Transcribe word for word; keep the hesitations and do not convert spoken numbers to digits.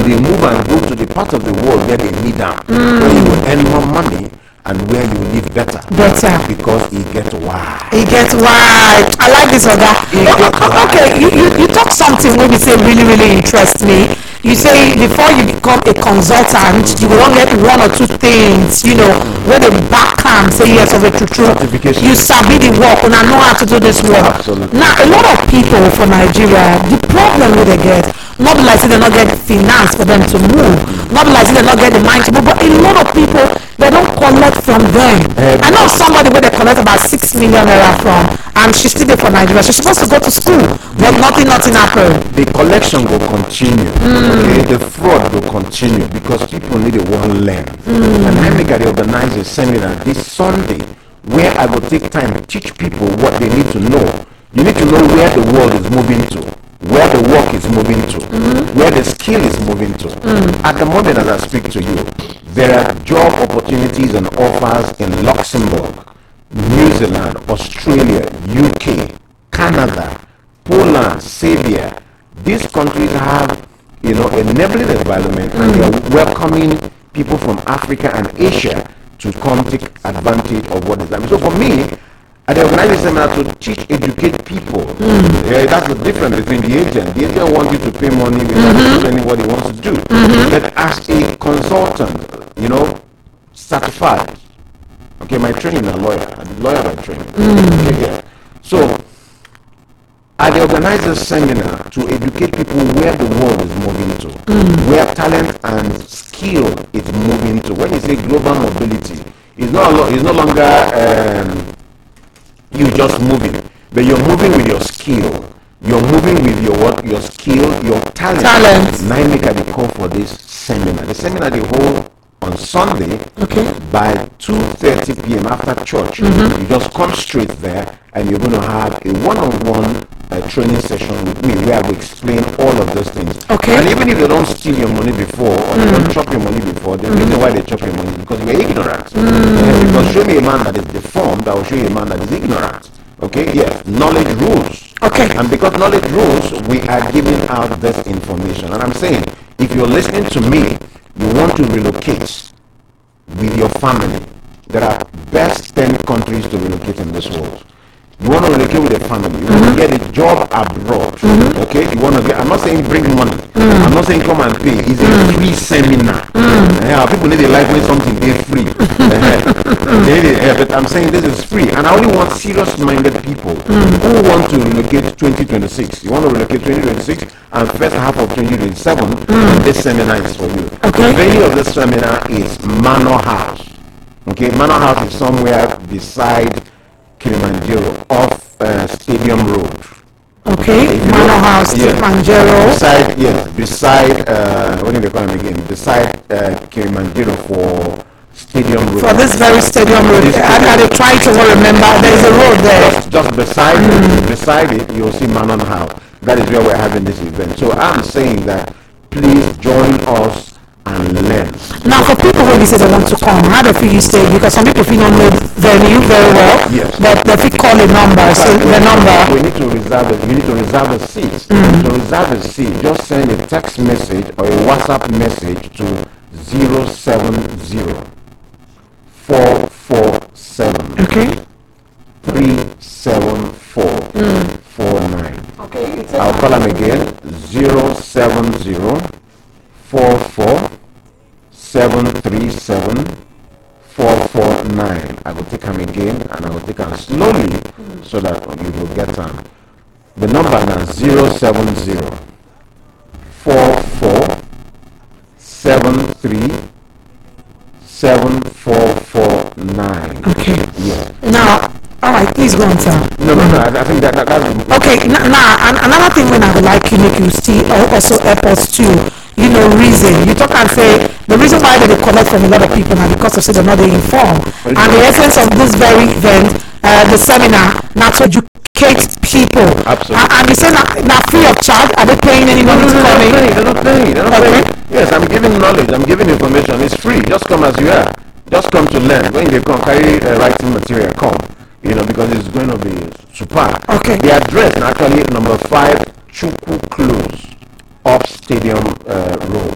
they move and go to the part of the world where they need them, mm. where you will earn more money and where you live better. Better. Because he gets wide. He gets wide. I like this other. Okay, you, you, you talk something when you say really, really interests me. You say before you become a consultant, you will get one or two things, you know, where they back and say yes of a true true. You sabi the work and I know how to do this work. Absolutely. Now, a lot of people from Nigeria, the problem where they get, not like they not get finance for them to move, not like they not get the mind to move, but a lot of people, they don't collect from them. Uh, I know somebody where they collect about six million naira from, and she's still there for Nigeria. She's supposed to go to school, but nothing, nothing happened. The collection will continue. Mm. Okay? The fraud will continue because people need a one learn. Mm. And I make I organize a seminar this Sunday where I will take time to teach people what they need to know. You need to know where the world is moving to, where the work is moving to, mm-hmm. where the skill is moving to. Mm. At the moment as I speak to you, there are job opportunities and offers in Luxembourg, New Zealand, Australia, U K, Canada, Poland, Serbia. These countries have, you know, enabling environment mm. and they are welcoming people from Africa and Asia to come take advantage of what is happening. So for me, I organize a seminar to teach, educate people. Mm. Yeah, that's the difference between the agent. The agent wants you to pay money without mm-hmm. explaining what he wants to do. Mm-hmm. But as a consultant, you know, certified. Okay, my training is a lawyer. I'm a lawyer by training. Mm. Okay, yeah. So I organize a seminar to educate people where the world is moving to, mm. where talent and skill is moving to. When you say global mobility, it's not lo- it's no longer um, you just moving, but you're moving with your skill. You're moving with your what? Your skill, your talent. Talent. Nine make the call for this seminar. The seminar they hold on Sunday okay. by two thirty p.m. after church. Mm-hmm. You just come straight there and you're going to have a one-on-one uh, training session with me where I will explain all of those things. Okay. And even if they don't steal your money before or mm-hmm. they don't chop your money before, the mm-hmm. reason why they chop your money is because you're ignorant. Mm-hmm. Yeah, because show me a man that is deformed, I will show you a man that is ignorant. Okay, yes, knowledge rules. Okay. And because knowledge rules, we are giving out this information. And I'm saying, if you're listening to me, you want to relocate with your family, there are best ten countries to relocate in this world. You want to relocate with a family, you mm-hmm. want to get a job abroad, mm-hmm. okay? You want to get, I'm not saying bring money, mm-hmm. I'm not saying come and pay, it's mm-hmm. a free seminar. Mm-hmm. Uh, people need a life when something is free. uh, they, uh, but I'm saying this is free, and I only want serious-minded people mm-hmm. who want to relocate twenty twenty-six. You want to relocate twenty twenty-six, and first half of twenty twenty-seven, mm-hmm. this seminar is for you. Okay. The venue of this seminar is Manor House. Okay, Manor House is somewhere beside Kilimanjaro, off uh, Stadium Road. Okay, Manor House, yes. Kilimanjaro. Beside, yes, beside, uh, what do they call it again? Beside uh, Kilimanjaro for Stadium Road. For this very Stadium Road. This I, I, I try to remember, there is a road there. Just, just beside mm. it, beside it, you'll see Manor House. That is where we're having this event. So I'm saying that please join us and learn. Now, for people who say they want to come, how do you stay? Because some people feel don't know the venue very well, yes. but they feel call a number. So we, the number. We need to reserve it. You need to reserve a seat. Mm. To reserve a seat, just send a text message or a WhatsApp message to zero seven zero four four seven okay three seven four mm. four nine. Okay. I'll call them again. Zero seven zero four four seven three seven four four nine. I will take them again and I will take them slowly mm. so that you will get them. The number now zero seven zero four four seven three seven four four nine. Okay. Yeah. Now, all right, please go on, sir. No, no, no. I, I think that, that that's okay. Now, nah, nah, another thing when I would like you make you see also efforts too. You know, reason. You talk and say the reason why they collect from a lot of people now because of say they're not being informed. And the essence of this very event, uh, the seminar, not to educate people. Absolutely. Uh, and you say not, not free of charge. Are they paying anyone no, no, to come in? They're not paying. They're not okay. paying. Yes, I'm giving knowledge. I'm giving information. It's free. Just come as you are. Just come to learn. When you come, carry uh, writing material. Come. You know, because it's going to be super. Okay. The address is actually number five Chuku Close, off Stadium uh, Road.